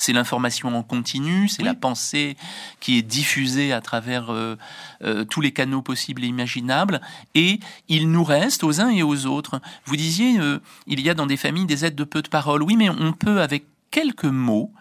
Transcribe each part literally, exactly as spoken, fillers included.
c'est l'information en continu, c'est oui. la pensée qui est diffusée à travers euh, euh, tous les canaux possibles et imaginables, et il nous reste aux uns et aux autres. Vous disiez, euh, il y a dans des familles des êtres de peu de parole. Oui, mais on peut, avec quelques mots,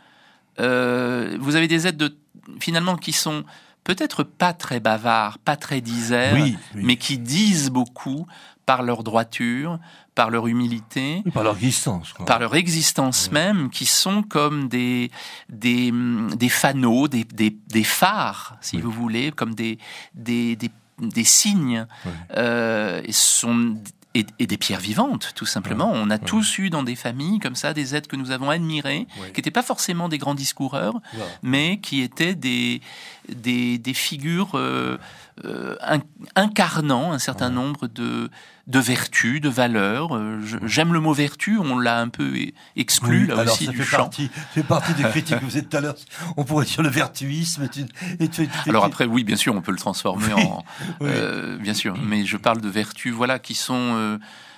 euh, vous avez des êtres de, finalement qui sont peut-être pas très bavards, pas très disers, oui, oui. mais qui disent beaucoup par leur droiture, par leur humilité, oui, par leur existence, quoi. par leur existence oui. même, qui sont comme des des des fanaux, des des, des phares, si oui. vous voulez, comme des des des, des signes, oui. euh, et sont Et, et des pierres vivantes, tout simplement. Ouais, on a ouais. tous eu dans des familles comme ça des êtres que nous avons admirés, ouais. qui n'étaient pas forcément des grands discoureurs, ouais. mais qui étaient des, des, des figures euh, euh, incarnant un certain ouais. nombre de, de vertus, de valeurs. Euh, je, j'aime le mot vertu, on l'a un peu exclu, oui, là alors aussi, ça du fait champ. Partie, ça fait partie des critiques que vous êtes tout à l'heure. On pourrait dire le vertuisme. Est une, est une alors après, oui, bien sûr, on peut le transformer oui, en... oui. Euh, bien sûr, mais je parle de vertus, voilà, qui sont... Euh,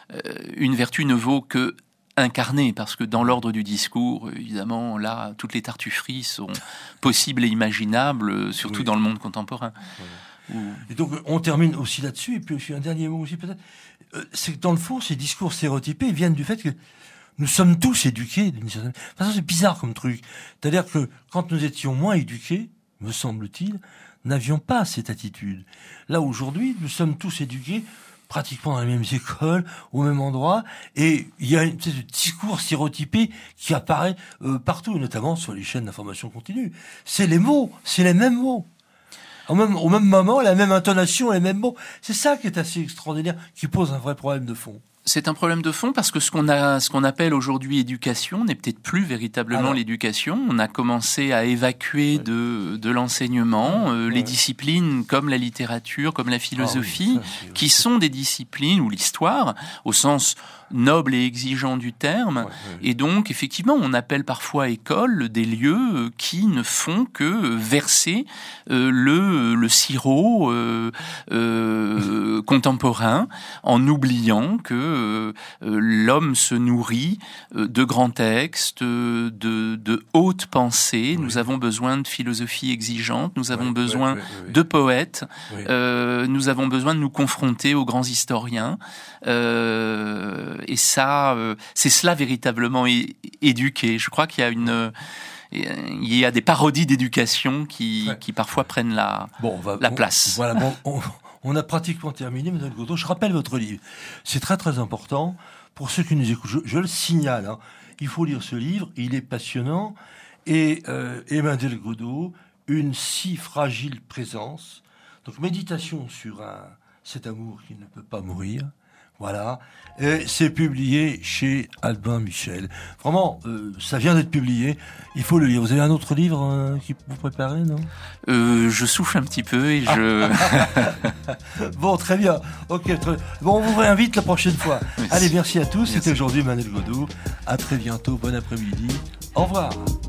une vertu ne vaut que incarnée, parce que dans l'ordre du discours, évidemment, là, toutes les tartufferies sont possibles et imaginables, surtout oui. dans le monde contemporain. Oui. Où... Et donc, on termine aussi là-dessus, et puis un dernier mot aussi, peut-être. C'est que dans le fond, ces discours stéréotypés viennent du fait que nous sommes tous éduqués d'une certaine façon. C'est bizarre comme truc. C'est-à-dire que quand nous étions moins éduqués, me semble-t-il, n'avions pas cette attitude. Là, aujourd'hui, nous sommes tous éduqués pratiquement dans les mêmes écoles, au même endroit, et il y a une espèce de discours stéréotypé qui apparaît euh, partout, notamment sur les chaînes d'information continue. C'est les mots, c'est les mêmes mots. Au même, au même moment, la même intonation, les mêmes mots. C'est ça qui est assez extraordinaire, qui pose un vrai problème de fond. C'est un problème de fond parce que ce qu'on a, ce qu'on appelle aujourd'hui éducation n'est peut-être plus véritablement Alors, l'éducation. On a commencé à évacuer ouais. de, de l'enseignement euh, ouais. les disciplines comme la littérature, comme la philosophie, ah oui, ça, qui sont des disciplines, ou l'histoire, au sens noble et exigeant du terme. Ouais, ouais. Et donc, effectivement, on appelle parfois école des lieux qui ne font que verser euh, le, le sirop euh, euh, contemporain en oubliant que Euh, euh, l'homme se nourrit euh, de grands textes, euh, de, de hautes pensées. Oui. Nous avons besoin de philosophie exigeante, nous avons oui, besoin oui, oui, oui. de poètes, oui. euh, nous avons besoin de nous confronter aux grands historiens. Euh, et ça, euh, c'est cela véritablement é- éduquer. Je crois qu'il y a une... Il y a des parodies d'éducation qui, ouais. qui parfois prennent la, bon, va, la place. On, voilà, bon, on, on a pratiquement terminé, Madame Godot. Je rappelle votre livre. C'est très très important pour ceux qui nous écoutent. Je, je le signale. Hein. Il faut lire ce livre. Il est passionnant. Et euh, Emmanuel Godot, une si fragile présence. Donc méditation sur un, cet amour qui ne peut pas mourir. Voilà, et c'est publié chez Albin Michel. Vraiment, euh, ça vient d'être publié. Il faut le lire. Vous avez un autre livre euh, qui vous préparez, non euh, Je souffle un petit peu et je... Bon, très bien. Ok, très... Bon, on vous réinvite la prochaine fois. Merci. Allez, merci à tous. Merci. C'était aujourd'hui Emmanuel Godot. À très bientôt. Bon après-midi. Au revoir.